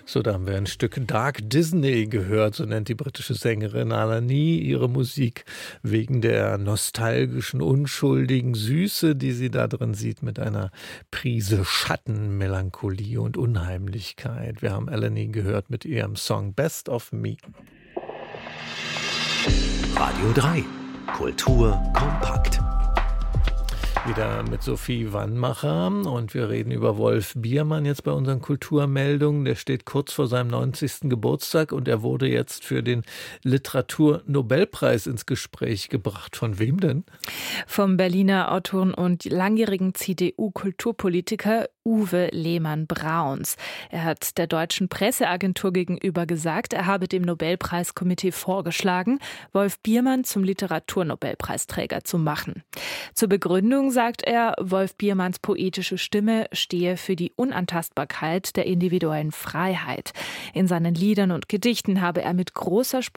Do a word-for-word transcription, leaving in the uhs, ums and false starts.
So, da haben wir ein Stück Dark Disney gehört, so nennt die britische Sängerin Alani ihre Musik, wegen der nostalgischen, unschuldigen Süße, die sie da drin sieht, mit einer Prise Schatten, Melancholie und Unheimlichkeit. Wir haben Alani gehört mit ihrem Song Best of Me. Radio drei. Kultur kompakt. Wieder mit Sophie Wannmacher und wir reden über Wolf Biermann jetzt bei unseren Kulturmeldungen. Der steht kurz vor seinem neunzigsten Geburtstag und er wurde jetzt für den Literaturnobelpreis ins Gespräch gebracht. Von wem denn? Vom Berliner Autoren und langjährigen C D U-Kulturpolitiker Uwe Lehmann-Brauns. Er hat der deutschen Presseagentur gegenüber gesagt, er habe dem Nobelpreiskomitee vorgeschlagen, Wolf Biermann zum Literaturnobelpreisträger zu machen. Zur Begründung sagt er, Wolf Biermanns poetische Stimme stehe für die Unantastbarkeit der individuellen Freiheit. In seinen Liedern und Gedichten habe er mit großer Sprache